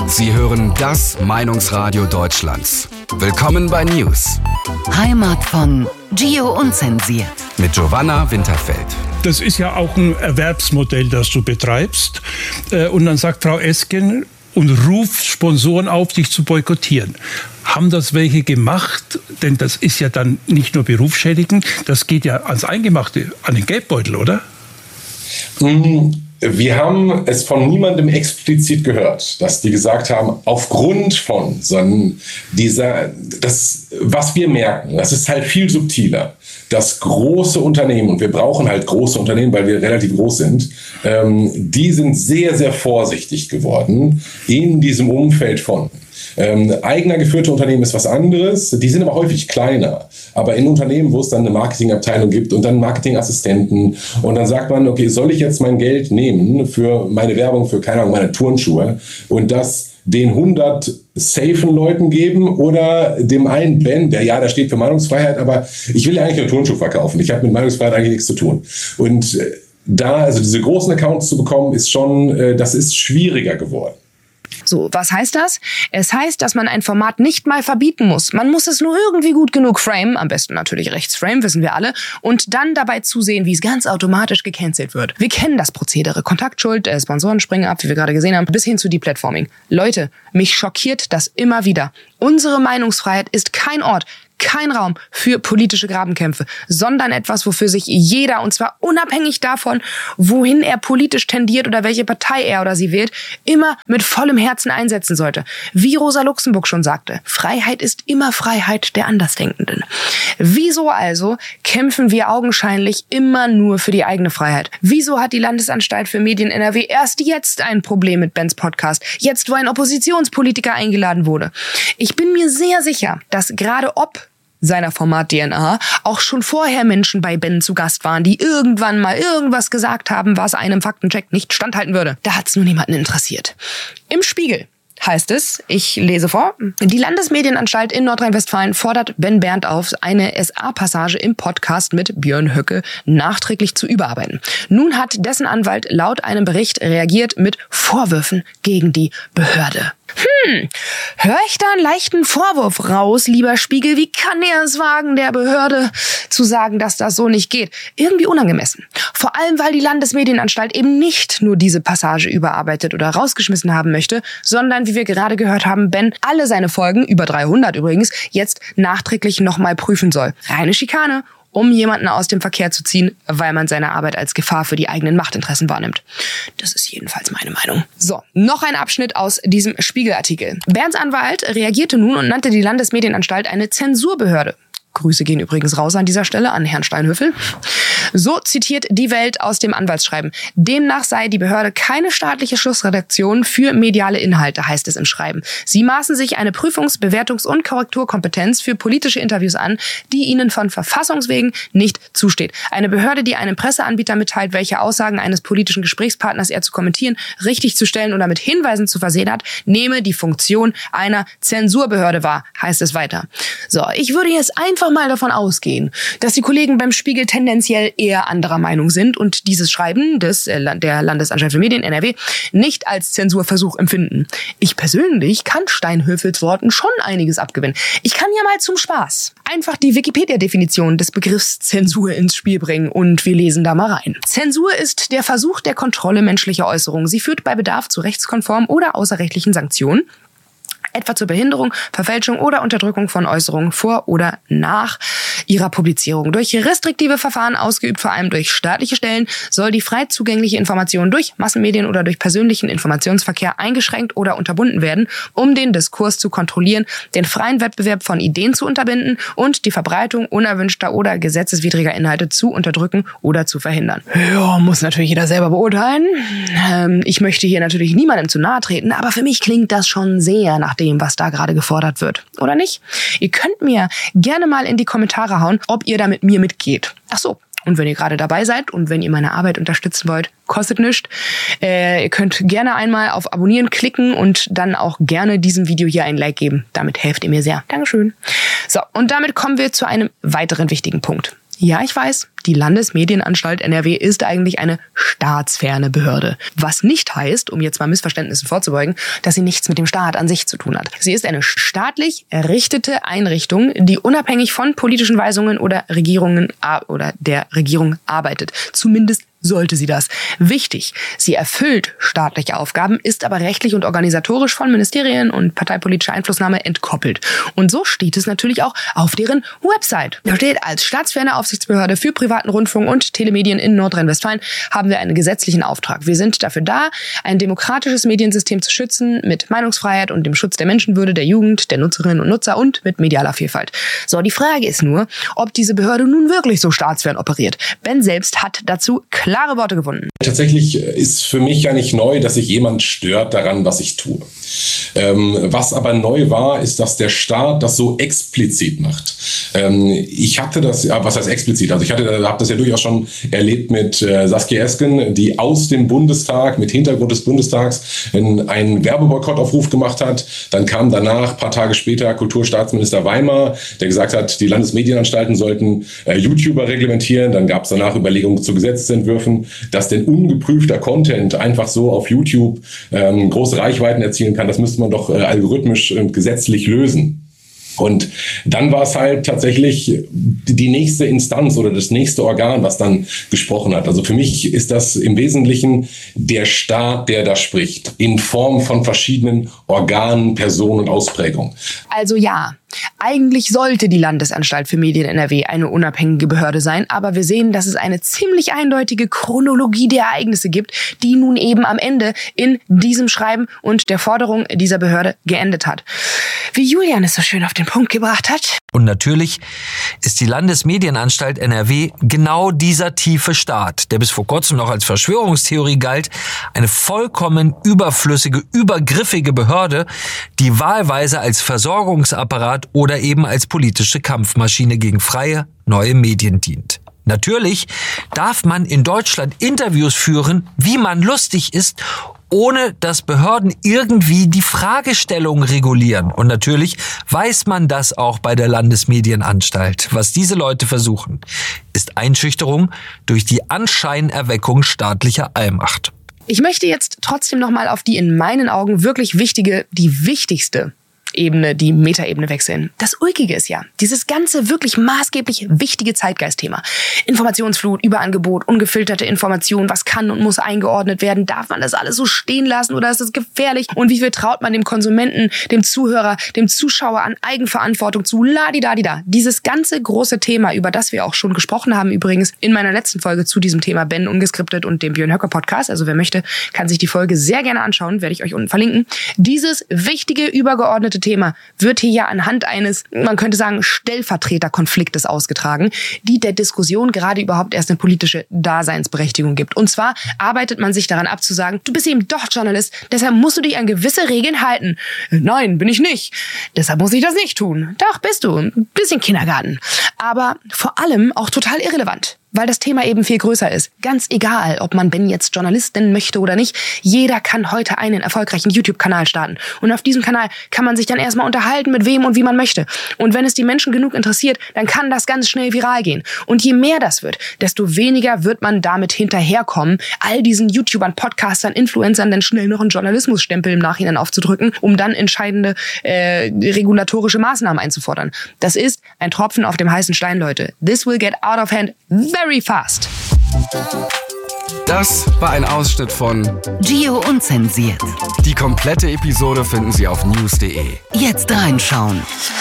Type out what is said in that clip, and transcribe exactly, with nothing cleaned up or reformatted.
Sie hören das Meinungsradio Deutschlands. Willkommen bei News. Heimat von Gio Unzensiert. Mit Giovanna Winterfeld. Das ist ja auch ein Erwerbsmodell, das du betreibst. Und dann sagt Frau Esken und ruft Sponsoren auf, dich zu boykottieren. Haben das welche gemacht? Denn das ist ja dann nicht nur berufsschädigend, das geht ja ans Eingemachte, an den Geldbeutel, oder? Wir haben es von niemandem explizit gehört, dass die gesagt haben, aufgrund von, sondern dieser, das, was wir merken, das ist halt viel subtiler, dass große Unternehmen, und wir brauchen halt große Unternehmen, weil wir relativ groß sind, ähm, die sind sehr, sehr vorsichtig geworden in diesem Umfeld von. Ähm, eigener geführte Unternehmen ist was anderes, die sind aber häufig kleiner. Aber in Unternehmen, wo es dann eine Marketingabteilung gibt und dann Marketingassistenten und dann sagt man, okay, soll ich jetzt mein Geld nehmen für meine Werbung, für, keine Ahnung, meine Turnschuhe und das den hundert safen Leuten geben oder dem einen Ben, der ja, da steht für Meinungsfreiheit, aber ich will ja eigentlich nur Turnschuhe verkaufen. Ich habe mit Meinungsfreiheit eigentlich nichts zu tun. Und da, also diese großen Accounts zu bekommen, ist schon, das ist schwieriger geworden. So, was heißt das? Es heißt, dass man ein Format nicht mal verbieten muss. Man muss es nur irgendwie gut genug framen, am besten natürlich rechts framen, wissen wir alle, und dann dabei zusehen, wie es ganz automatisch gecancelt wird. Wir kennen das Prozedere. Kontaktschuld, äh, Sponsoren springen ab, wie wir gerade gesehen haben, bis hin zu Deplatforming. Leute, mich schockiert das immer wieder. Unsere Meinungsfreiheit ist kein Ort, kein Raum für politische Grabenkämpfe, sondern etwas, wofür sich jeder, und zwar unabhängig davon, wohin er politisch tendiert oder welche Partei er oder sie wählt, immer mit vollem Herzen einsetzen sollte. Wie Rosa Luxemburg schon sagte, Freiheit ist immer Freiheit der Andersdenkenden. Wieso also kämpfen wir augenscheinlich immer nur für die eigene Freiheit? Wieso hat die Landesanstalt für Medien N R W erst jetzt ein Problem mit Bens Podcast? Jetzt, wo ein Oppositionspolitiker eingeladen wurde. Ich bin mir sehr sicher, dass gerade ob seiner Format-D N A auch schon vorher Menschen bei Ben zu Gast waren, die irgendwann mal irgendwas gesagt haben, was einem Faktencheck nicht standhalten würde. Da hat's nur niemanden interessiert. Im Spiegel heißt es, ich lese vor, die Landesmedienanstalt in Nordrhein-Westfalen fordert Ben Berndt auf, eine S A-Passage im Podcast mit Björn Höcke nachträglich zu überarbeiten. Nun hat dessen Anwalt laut einem Bericht reagiert mit Vorwürfen gegen die Behörde. Hm, höre ich da einen leichten Vorwurf raus, lieber Spiegel? Wie kann er es wagen, der Behörde zu sagen, dass das so nicht geht? Irgendwie unangemessen. Vor allem, weil die Landesmedienanstalt eben nicht nur diese Passage überarbeitet oder rausgeschmissen haben möchte, sondern, wie wir gerade gehört haben, Ben alle seine Folgen, über dreihundert übrigens, jetzt nachträglich nochmal prüfen soll. Reine Schikane, um jemanden aus dem Verkehr zu ziehen, weil man seine Arbeit als Gefahr für die eigenen Machtinteressen wahrnimmt. Das ist jedenfalls meine Meinung. So, noch ein Abschnitt aus diesem Spiegelartikel. Bernds Anwalt reagierte nun und nannte die Landesmedienanstalt eine Zensurbehörde. Grüße gehen übrigens raus an dieser Stelle an Herrn Steinhöfel. So zitiert die Welt aus dem Anwaltsschreiben. Demnach sei die Behörde keine staatliche Schlussredaktion für mediale Inhalte, heißt es im Schreiben. Sie maßen sich eine Prüfungs-, Bewertungs- und Korrekturkompetenz für politische Interviews an, die ihnen von Verfassungswegen nicht zusteht. Eine Behörde, die einem Presseanbieter mitteilt, welche Aussagen eines politischen Gesprächspartners er zu kommentieren, richtig zu stellen oder mit Hinweisen zu versehen hat, nehme die Funktion einer Zensurbehörde wahr, heißt es weiter. So, ich würde jetzt einfach mal davon ausgehen, dass die Kollegen beim Spiegel tendenziell eher anderer Meinung sind und dieses Schreiben des äh, der Landesanstalt für Medien N R W nicht als Zensurversuch empfinden. Ich persönlich kann Steinhöfels Worten schon einiges abgewinnen. Ich kann ja mal zum Spaß einfach die Wikipedia-Definition des Begriffs Zensur ins Spiel bringen und wir lesen da mal rein. Zensur ist der Versuch der Kontrolle menschlicher Äußerungen. Sie führt bei Bedarf zu rechtskonformen oder außerrechtlichen Sanktionen, etwa zur Behinderung, Verfälschung oder Unterdrückung von Äußerungen vor oder nach ihrer Publizierung. Durch restriktive Verfahren, ausgeübt vor allem durch staatliche Stellen, soll die frei zugängliche Information durch Massenmedien oder durch persönlichen Informationsverkehr eingeschränkt oder unterbunden werden, um den Diskurs zu kontrollieren, den freien Wettbewerb von Ideen zu unterbinden und die Verbreitung unerwünschter oder gesetzeswidriger Inhalte zu unterdrücken oder zu verhindern. Ja, muss natürlich jeder selber beurteilen. Ähm, ich möchte hier natürlich niemandem zu nahe treten, aber für mich klingt das schon sehr nach dem, was da gerade gefordert wird. Oder nicht? Ihr könnt mir gerne mal in die Kommentare hauen, ob ihr da mit mir mitgeht. Ach so. Und wenn ihr gerade dabei seid und wenn ihr meine Arbeit unterstützen wollt, kostet nichts. Äh, ihr könnt gerne einmal auf Abonnieren klicken und dann auch gerne diesem Video hier ein Like geben. Damit helft ihr mir sehr. Dankeschön. So, und damit kommen wir zu einem weiteren wichtigen Punkt. Ja, ich weiß, die Landesmedienanstalt N R W ist eigentlich eine staatsferne Behörde. Was nicht heißt, um jetzt mal Missverständnissen vorzubeugen, dass sie nichts mit dem Staat an sich zu tun hat. Sie ist eine staatlich errichtete Einrichtung, die unabhängig von politischen Weisungen oder Regierungen oder der Regierung arbeitet. Zumindest sollte sie das. Wichtig, sie erfüllt staatliche Aufgaben, ist aber rechtlich und organisatorisch von Ministerien und parteipolitischer Einflussnahme entkoppelt. Und so steht es natürlich auch auf deren Website. Da steht, als staatsferne Aufsichtsbehörde für privaten Rundfunk und Telemedien in Nordrhein-Westfalen haben wir einen gesetzlichen Auftrag. Wir sind dafür da, ein demokratisches Mediensystem zu schützen mit Meinungsfreiheit und dem Schutz der Menschenwürde, der Jugend, der Nutzerinnen und Nutzer und mit medialer Vielfalt. So, die Frage ist nur, ob diese Behörde nun wirklich so staatsfern operiert. Ben selbst hat dazu klare Worte gefunden. Tatsächlich ist für mich ja nicht neu, dass sich jemand stört daran, was ich tue. Ähm, was aber neu war, ist, dass der Staat das so explizit macht. Ähm, ich hatte das, ja, was heißt explizit? Also ich hatte, habe das ja durchaus schon erlebt mit äh, Saskia Esken, die aus dem Bundestag, mit Hintergrund des Bundestags, einen Werbeboykottaufruf gemacht hat. Dann kam danach, ein paar Tage später, Kulturstaatsminister Weimar, der gesagt hat, die Landesmedienanstalten sollten äh, YouTuber reglementieren. Dann gab es danach Überlegungen zu Gesetzesentwürfen, dass denn ungeprüfter Content einfach so auf YouTube ähm, große Reichweiten erzielen kann. Das müsste man doch äh, algorithmisch und gesetzlich lösen. Und dann war es halt tatsächlich die nächste Instanz oder das nächste Organ, was dann gesprochen hat. Also für mich ist das im Wesentlichen der Staat, der da spricht, in Form von verschiedenen Organen, Personen und Ausprägungen. Also ja, eigentlich sollte die Landesanstalt für Medien N R W eine unabhängige Behörde sein, aber wir sehen, dass es eine ziemlich eindeutige Chronologie der Ereignisse gibt, die nun eben am Ende in diesem Schreiben und der Forderung dieser Behörde geendet hat. Wie Julian es so schön auf den Punkt gebracht hat. Und natürlich ist die Landesmedienanstalt N R W genau dieser tiefe Staat, der bis vor kurzem noch als Verschwörungstheorie galt, eine vollkommen überflüssige, übergriffige Behörde, die wahlweise als Versorgungsapparat oder eben als politische Kampfmaschine gegen freie, neue Medien dient. Natürlich darf man in Deutschland Interviews führen, wie man lustig ist, ohne dass Behörden irgendwie die Fragestellung regulieren. Und natürlich weiß man das auch bei der Landesmedienanstalt. Was diese Leute versuchen, ist Einschüchterung durch die Anscheinerweckung staatlicher Allmacht. Ich möchte jetzt trotzdem nochmal auf die in meinen Augen wirklich wichtige, die wichtigste Ebene, die Metaebene wechseln. Das Ulkige ist ja, dieses ganze wirklich maßgeblich wichtige Zeitgeistthema. Informationsflut, Überangebot, ungefilterte Information, was kann und muss eingeordnet werden, darf man das alles so stehen lassen oder ist das gefährlich? Und wie viel traut man dem Konsumenten, dem Zuhörer, dem Zuschauer an Eigenverantwortung zu? Ladidadida. Dieses ganze große Thema, über das wir auch schon gesprochen haben, übrigens in meiner letzten Folge zu diesem Thema Ben Ungeskriptet und dem Björn Höcke Podcast. Also wer möchte, kann sich die Folge sehr gerne anschauen, werde ich euch unten verlinken. Dieses wichtige, übergeordnete Thema wird hier ja anhand eines, man könnte sagen, Stellvertreterkonfliktes ausgetragen, die der Diskussion gerade überhaupt erst eine politische Daseinsberechtigung gibt. Und zwar arbeitet man sich daran ab zu sagen, du bist eben doch Journalist, deshalb musst du dich an gewisse Regeln halten. Nein, bin ich nicht. Deshalb muss ich das nicht tun. Doch, bist du. Ein bisschen Kindergarten. Aber vor allem auch total irrelevant. Weil das Thema eben viel größer ist. Ganz egal, ob man Ben jetzt Journalist nennen möchte oder nicht, jeder kann heute einen erfolgreichen YouTube-Kanal starten. Und auf diesem Kanal kann man sich dann erstmal unterhalten, mit wem und wie man möchte. Und wenn es die Menschen genug interessiert, dann kann das ganz schnell viral gehen. Und je mehr das wird, desto weniger wird man damit hinterherkommen, all diesen YouTubern, Podcastern, Influencern dann schnell noch einen Journalismusstempel im Nachhinein aufzudrücken, um dann entscheidende äh, regulatorische Maßnahmen einzufordern. Das ist ein Tropfen auf dem heißen Stein, Leute. This will get out of hand very fast. Das war ein Ausschnitt von Gio Unzensiert. Die komplette Episode finden Sie auf news punkt de. Jetzt reinschauen.